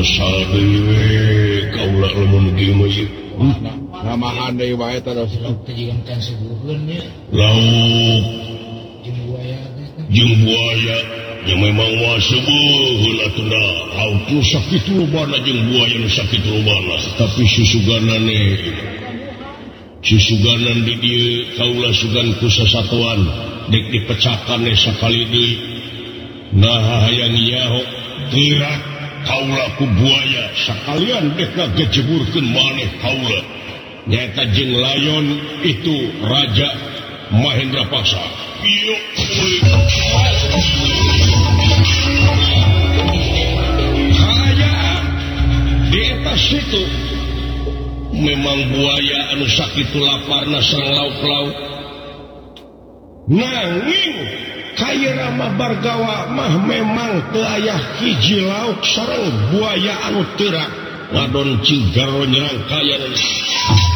kaulah lamun kieu mah ieu. Namahan deui wae terus. Tejigamkan subuhkeun nya. Lauk jeung buaya yang memang mah seubeun atuh autu sakit lobana jeung buaya nu sakit lobana tapi susuganan di dieu kaula sugan ku sasatuan dek dipecahkan sakali deui nah hayang nyaho tirak kaula ku buaya sakalian dek ngagejeburkeun maneh kaula nyata jeung layon itu Raja Mahendra Paksa. Iyo hayang di eta situ memang buaya anu sakitu laparna sareng lauk-lauk nanging kaira mah bargawa mah memang teu aya hiji lauk sareng buaya anu teurak ngadon cigaro nyerang kaya